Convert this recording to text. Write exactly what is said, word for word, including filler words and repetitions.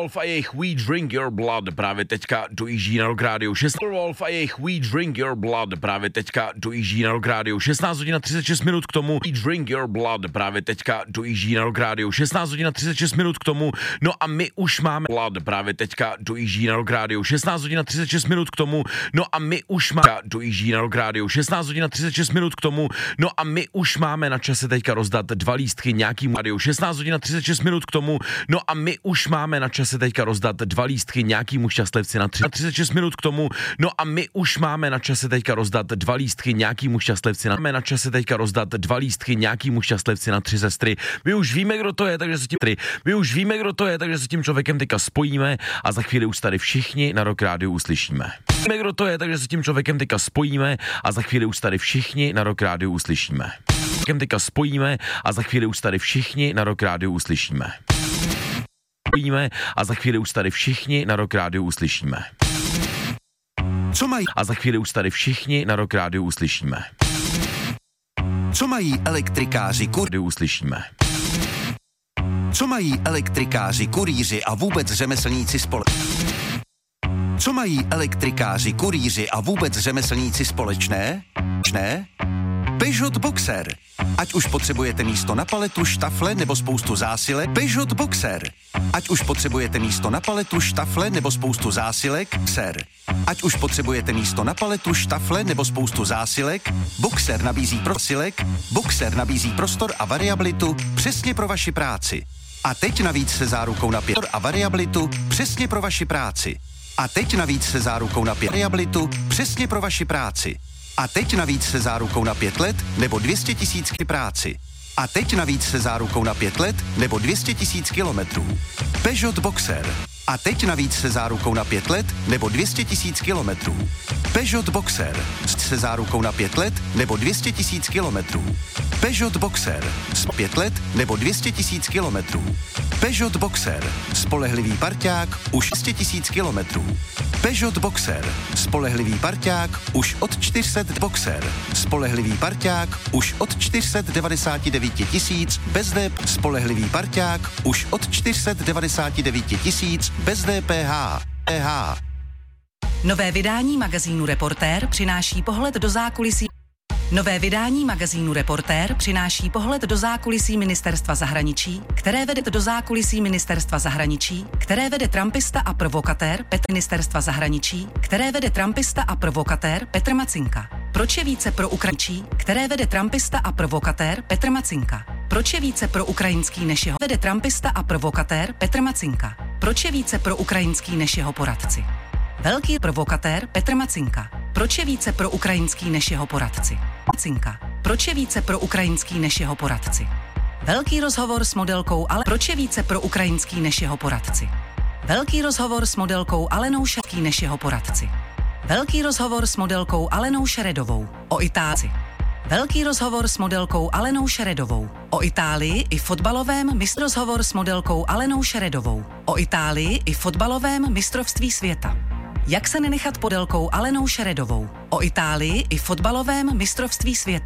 Wolf a jejich We Drink Your Blood právě teďka dojíždí na Rock Radio šestnáct. Wolf a jejich We Drink Your Blood právě teďka dojíždí na Rock Radio šestnáct hodin a třicet šest minut k tomu. We Drink Your Blood právě teďka dojíždí na Rock Radio šestnáct hodin a třicet šest minut k tomu. No a my už máme Blood právě teďka dojíždí na Rock Radio šestnáct hodin a třicet šest minut k tomu. No a my už máme dojíždí na Rock Radio šestnáct hodin a třicet šest minut k tomu. No a my už máme na čase teďka rozdat dva lístky nějakým rádiu šestnáct hodin a třicet šest minut k tomu. No a my už máme na čase teďka rozdat dva lístky nějakýmu šťastlivci na třicet šest minut k tomu. No a my už máme na čase teďka rozdat dva lístky nějakýmu šťastlivci na, máme na čase teďka rozdat dva lístky nějakýmu šťastlivci na tři sestry. My už víme, kdo to je, takže se tím tři. My už víme, kdo to je, takže se tím člověkem teďka spojíme a za chvíli už tady všichni na Rock Radio uslyšíme. Víme, kdo to je, takže se tím člověkem teďka spojíme a za chvíli už tady všichni na Rock Radio uslyšíme. Teďka spojíme a za chvíli už tady všichni na Rock Radio uslyšíme. Spojíme a za chvíli už tady všichni na Rock Radio uslyšíme. Co mají? A za chvíli už tady všichni na Rock Radio uslyšíme. Co mají elektrikáři, kurýři uslyšíme. Co mají elektrikáři, kurýři a vůbec řemeslníci spole... Co mají elektrikáři, kurýři a vůbec řemeslníci společné? Ne? Peugeot Boxer. Ať už potřebujete místo na paletu, štafle nebo spoustu zásilek, Peugeot Boxer. Ať už potřebujete místo na paletu, štafle nebo spoustu zásilek, Boxer. Ať už potřebujete místo na paletu, štafle nebo spoustu zásilek, Boxer nabízí prosilek, Boxer nabízí prostor a variabilitu přesně pro vaši práci. A teď navíc se zárukou na pět a variabilitu přesně pro vaši práci. A teď navíc se zárukou na pět variabilitu přesně pro vaši práci. A teď navíc se zárukou na pět let nebo dvě stě tisíc k práci. A teď navíc se zárukou na pět let nebo dvě stě tisíc kilometrů. Peugeot Boxer. A teď navíc se zárukou na pět let nebo dvě stě tisíc kilometrů. Peugeot Boxer. Se zárukou na pět let nebo dvě stě tisíc kilometrů. Peugeot Boxer. Z pět let nebo dvě stě tisíc kilometrů. Peugeot Boxer. Spolehlivý parťák už dvě stě tisíc kilometrů. Peugeot Boxer. Spolehlivý parťák už od čtyři sta Boxer. Spolehlivý parťák už od čtyři sta devadesát devět tisíc bez D P. Spolehlivý parťák už od čtyři sta devadesát devět tisíc bez D P H. E H. Nové vydání magazínu Reportér přináší pohled do zákulisí. Nové vydání magazínu Reportér přináší pohled do zákulisí ministerstva zahraničí, které vede do zákulisí ministerstva zahraničí, které vede trumpista a provokatér Petr ministerstva zahraničí, které vede trumpista a provokatér Petr Macinka. Proč je více pro Ukrajinčí, které vede trumpista a provokatér Petr Macinka? Proč je více pro ukrajinský než jeho vede trumpista a provokatér Petr Macinka? Proč je více pro ukrajinský než jeho poradci? Velký provokatér Petr Macinka. Proč je více pro ukrajinský než jeho poradci? Macinka. Proč je více pro ukrajinský než jeho poradci? Velký rozhovor s modelkou Ale. Proč je více pro ukrajinský než jeho poradci? Velký rozhovor s modelkou Alenou Šerký než jeho poradci. Velký rozhovor s modelkou Alenou Šeredovou o Itálii. Velký rozhovor s modelkou Alenou Šeredovou o Itálii i fotbalovém mistr rozhovor s modelkou Alenou Šeredovou o Itálii i fotbalovém mistrovství světa. Jak se nenechat podelkou Alenou Šeredovou o Itálii i fotbalovém mistrovství světa.